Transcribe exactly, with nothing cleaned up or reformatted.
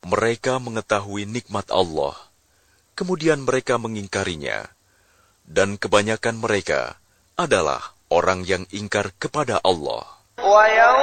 Mereka mengetahui nikmat Allah, kemudian mereka mengingkarinya, dan kebanyakan mereka adalah orang yang ingkar kepada Allah. ويوم